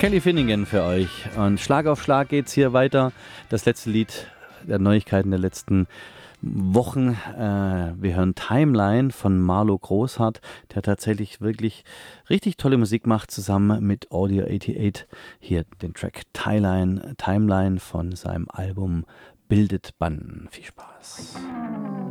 Kelly Finnegan für euch. Und Schlag auf Schlag geht's hier weiter. Das letzte Lied der Neuigkeiten der letzten Wochen. Wir hören Timeline von Marlo Großhardt, der tatsächlich wirklich richtig tolle Musik macht, zusammen mit Audio 88. Hier den Track Timeline von seinem Album Bildet Banden. Viel Spaß.